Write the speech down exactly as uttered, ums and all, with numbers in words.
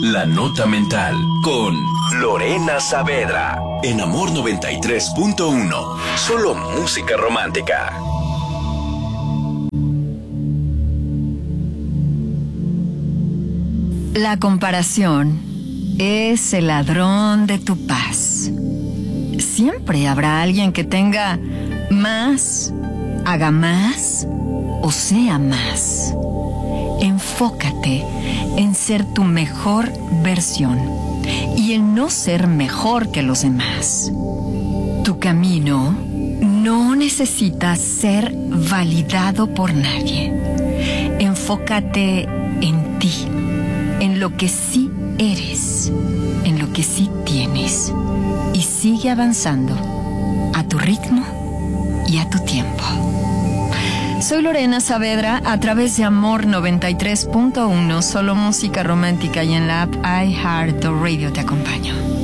La Nota Mental con Lorena Saavedra en Amor noventa y tres punto uno. Solo música romántica. La comparación es el ladrón de tu paz. Siempre habrá alguien que tenga más, haga más o sea más. Enfócate en ser tu mejor versión y en no ser mejor que los demás. Tu camino no necesita ser validado por nadie. Enfócate en ti, en lo que sí eres, en lo que sí tienes, y sigue avanzando a tu ritmo y a tu tiempo. Soy Lorena Saavedra a través de Amor noventa y tres punto uno, solo música romántica, y en la app iHeartRadio te acompaño.